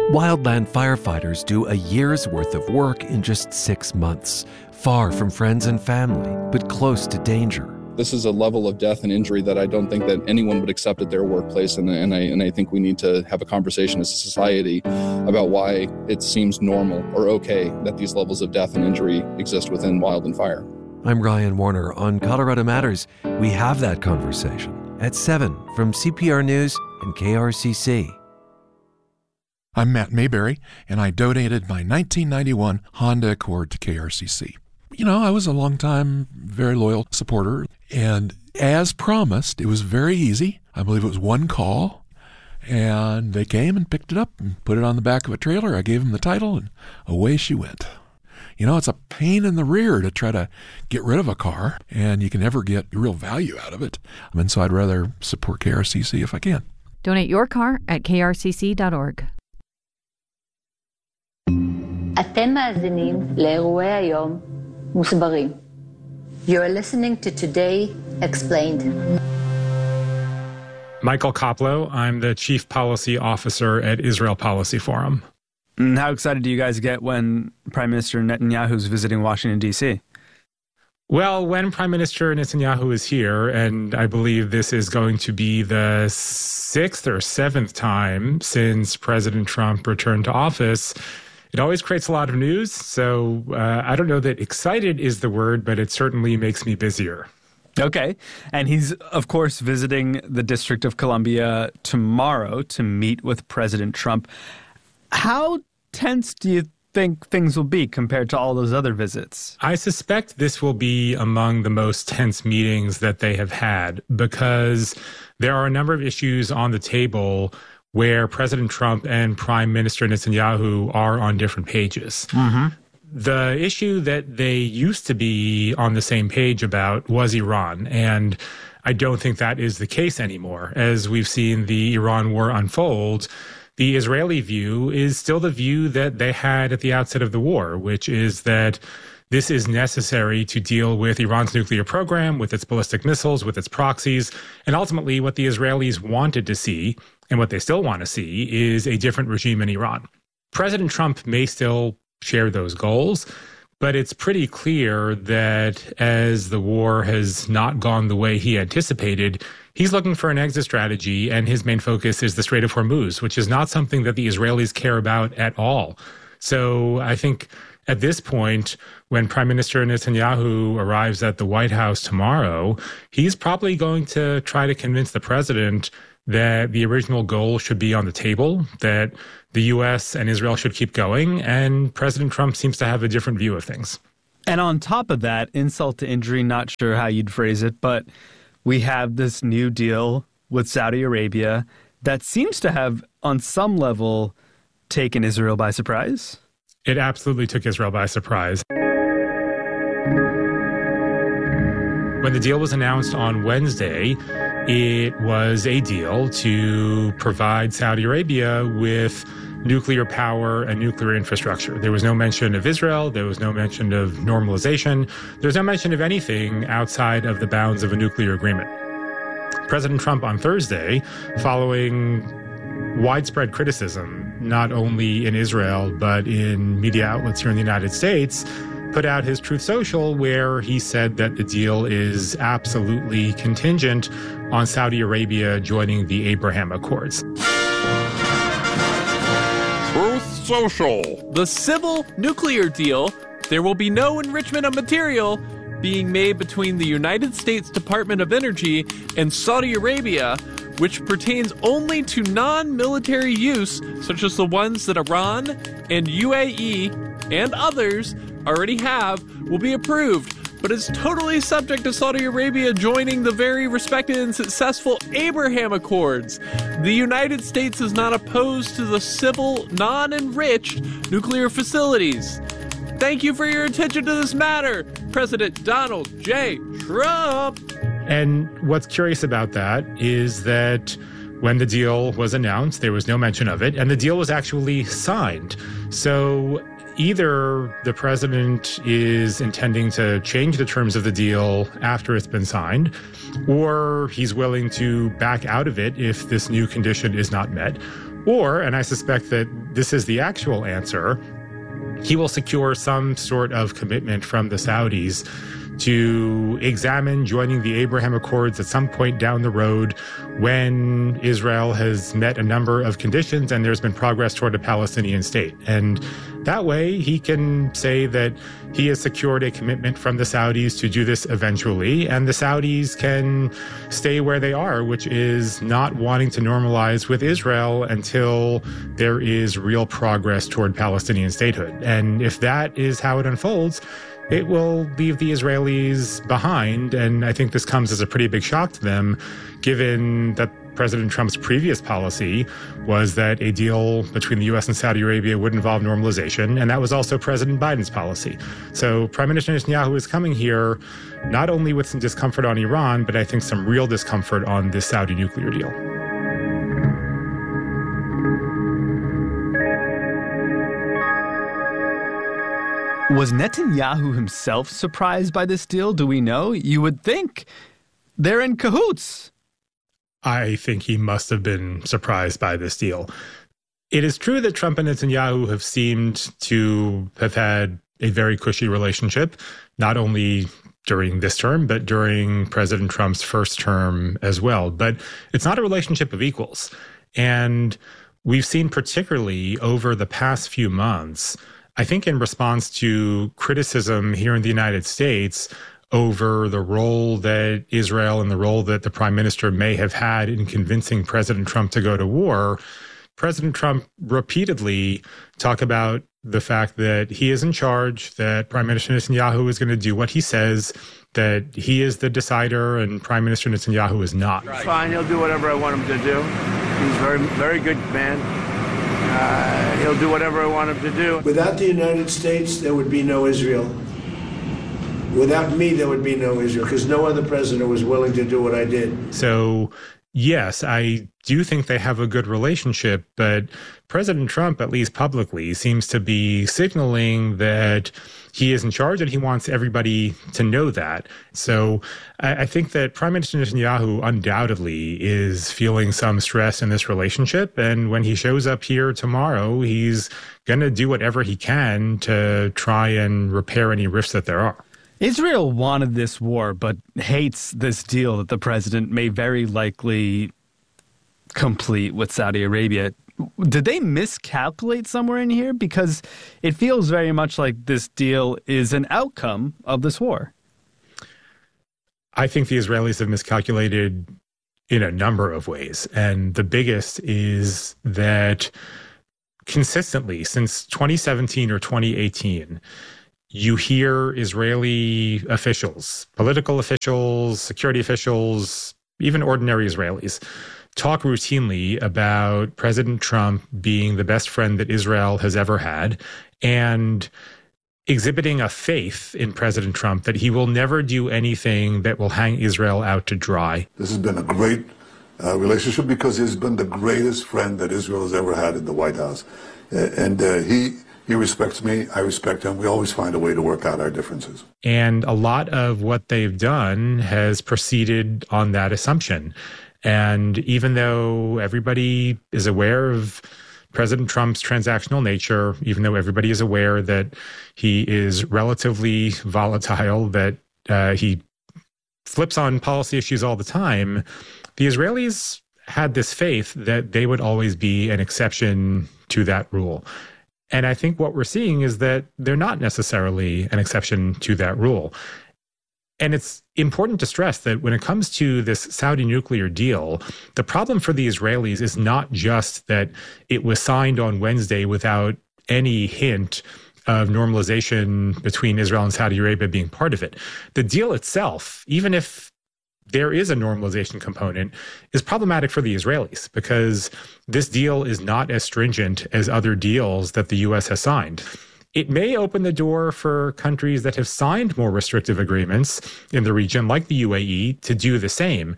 Wildland firefighters do a year's worth of work in just 6 months, far from friends and family, but close to danger. This is a level of death and injury that I don't think that anyone would accept at their workplace, and I think we need to have a conversation as a society about why it seems normal or okay that these levels of death and injury exist within wild and fire. I'm Ryan Warner. On Colorado Matters, we have that conversation at 7 from CPR News and KRCC. I'm Matt Mayberry, and I donated my 1991 Honda Accord to KRCC. You know, I was a long-time, very loyal supporter, and as promised, it was very easy. I believe it was one call, and they came and picked it up and put it on the back of a trailer. I gave them the title, and away she went. You know, it's a pain in the rear to try to get rid of a car, and you can never get real value out of it. And so I'd rather support KRCC if I can. Donate your car at krcc.org. אתם מאזינים לאירועי היום מוסברים. You are listening to Today Explained. Michael Koplow, I'm the Chief Policy Officer at Israel Policy Forum. And how excited do you guys get when Prime Minister Netanyahu is visiting Washington, D.C.? Well, when Prime Minister Netanyahu is here, and I believe this is going to be the 6th or 7th time since President Trump returned to office, it always creates a lot of news. So I don't know that excited is the word, but it certainly makes me busier. Okay. And he's, of course, visiting the District of Columbia tomorrow to meet with President Trump. How tense do you think things will be compared to all those other visits? I suspect this will be among the most tense meetings that they have had because there are a number of issues on the table where President Trump and Prime Minister Netanyahu are on different pages. Mm-hmm. The issue that they used to be on the same page about was Iran, and I don't think that is the case anymore. As we've seen the Iran war unfold, the Israeli view is still the view that they had at the outset of the war, which is that this is necessary to deal with Iran's nuclear program, with its ballistic missiles, with its proxies, and ultimately what the Israelis wanted to see, and what they still want to see, is a different regime in Iran. President Trump may still share those goals, but it's pretty clear that as the war has not gone the way he anticipated, he's looking for an exit strategy, and his main focus is the Strait of Hormuz, which is not something that the Israelis care about at all. So I think at this point, when Prime Minister Netanyahu arrives at the White House tomorrow, he's probably going to try to convince the president that the original goal should be on the table, that the U.S. and Israel should keep going, and President Trump seems to have a different view of things. And on top of that, insult to injury, not sure how you'd phrase it, but we have this new deal with Saudi Arabia that seems to have, on some level, taken Israel by surprise. It absolutely took Israel by surprise. When the deal was announced on Wednesday, it was a deal to provide Saudi Arabia with nuclear power and nuclear infrastructure. There was no mention of Israel. There was no mention of normalization. There was no mention of anything outside of the bounds of a nuclear agreement. President Trump on Thursday, following widespread criticism, not only in Israel, but in media outlets here in the United States, put out his Truth Social, where he said that the deal is absolutely contingent on Saudi Arabia joining the Abraham Accords. Truth Social. The civil nuclear deal, there will be no enrichment of material being made between the United States Department of Energy and Saudi Arabia, which pertains only to non-military use, such as the ones that Iran and UAE and others already have, will be approved, but is totally subject to Saudi Arabia joining the very respected and successful Abraham Accords. The United States is not opposed to the civil, non-enriched nuclear facilities. Thank you for your attention to this matter, President Donald J. Trump. And what's curious about that is that when the deal was announced, there was no mention of it, and the deal was actually signed. So either the president is intending to change the terms of the deal after it's been signed, or he's willing to back out of it if this new condition is not met, Or, and I suspect that this is the actual answer, he will secure some sort of commitment from the Saudis to examine joining the Abraham Accords at some point down the road when Israel has met a number of conditions and there's been progress toward a Palestinian state. And that way he can say that he has secured a commitment from the Saudis to do this eventually, and the Saudis can stay where they are, which is not wanting to normalize with Israel until there is real progress toward Palestinian statehood. And if that is how it unfolds, it will leave the Israelis behind, and I think this comes as a pretty big shock to them, given that President Trump's previous policy was that a deal between the U.S. and Saudi Arabia would involve normalization, and that was also President Biden's policy. So Prime Minister Netanyahu is coming here not only with some discomfort on Iran, but I think some real discomfort on this Saudi nuclear deal. Was Netanyahu himself surprised by this deal? Do we know? You would think they're in cahoots. I think he must have been surprised by this deal. It is true that Trump and Netanyahu have seemed to have had a very cushy relationship, not only during this term, but during President Trump's first term as well. But it's not a relationship of equals. And we've seen particularly over the past few months, I think in response to criticism here in the United States over the role that Israel and the role that the prime minister may have had in convincing President Trump to go to war, President Trump repeatedly talked about the fact that he is in charge, that Prime Minister Netanyahu is going to do what he says, that he is the decider and Prime Minister Netanyahu is not. Fine, he'll do whatever I want him to do. He's a very, very good man. He'll do whatever I want him to do. Without the United States, there would be no Israel. Without me, there would be no Israel, because no other president was willing to do what I did. So, yes, I do think they have a good relationship, but President Trump, at least publicly, seems to be signaling that he is in charge and he wants everybody to know that. So I think that Prime Minister Netanyahu undoubtedly is feeling some stress in this relationship. And when he shows up here tomorrow, he's going to do whatever he can to try and repair any rifts that there are. Israel wanted this war, but hates this deal that the president may very likely complete with Saudi Arabia. Did they miscalculate somewhere in here? Because it feels very much like this deal is an outcome of this war. I think the Israelis have miscalculated in a number of ways. And the biggest is that consistently since 2017 or 2018, you hear Israeli officials, political officials, security officials, even ordinary Israelis, talk routinely about President Trump being the best friend that Israel has ever had and exhibiting a faith in President Trump that he will never do anything that will hang Israel out to dry. This has been a great relationship because he's been the greatest friend that Israel has ever had in the White House. And he respects me, I respect him. We always find a way to work out our differences. And a lot of what they've done has proceeded on that assumption. And even though everybody is aware of President Trump's transactional nature, even though everybody is aware that he is relatively volatile, that he flips on policy issues all the time, the Israelis had this faith that they would always be an exception to that rule. And I think what we're seeing is that they're not necessarily an exception to that rule. And it's important to stress that when it comes to this Saudi nuclear deal, the problem for the Israelis is not just that it was signed on Wednesday without any hint of normalization between Israel and Saudi Arabia being part of it. The deal itself, even if there is a normalization component, is problematic for the Israelis because this deal is not as stringent as other deals that the U.S. has signed. It may open the door for countries that have signed more restrictive agreements in the region, like the UAE, to do the same.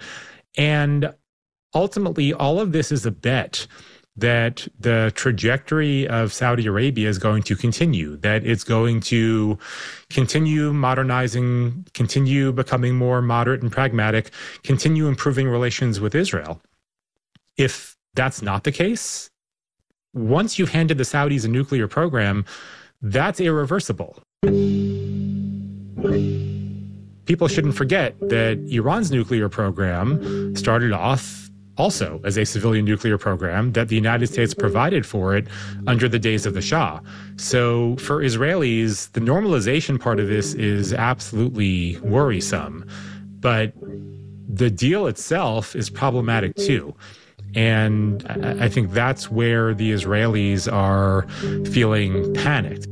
And ultimately, all of this is a bet that the trajectory of Saudi Arabia is going to continue, that it's going to continue modernizing, continue becoming more moderate and pragmatic, continue improving relations with Israel. If that's not the case, once you've handed the Saudis a nuclear program, that's irreversible. People shouldn't forget that Iran's nuclear program started off also as a civilian nuclear program, that the United States provided for it under the days of the Shah. So for Israelis, the normalization part of this is absolutely worrisome. But the deal itself is problematic too. And I think that's where the Israelis are feeling panicked.